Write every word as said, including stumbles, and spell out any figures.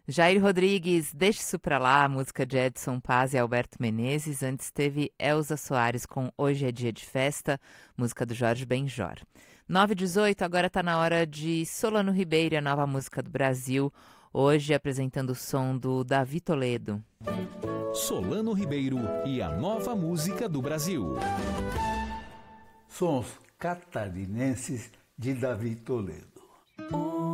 Jair Rodrigues, Deixa Isso Pra Lá, música de Edson Paz e Alberto Menezes. Antes teve Elza Soares com Hoje é Dia de Festa, música do Jorge Benjor. nove e dezoito, agora tá na hora de Solano Ribeiro, a nova música do Brasil. Hoje apresentando o som do Davi Toledo. Solano Ribeiro e a nova música do Brasil. Sons catarinenses de Davi Toledo.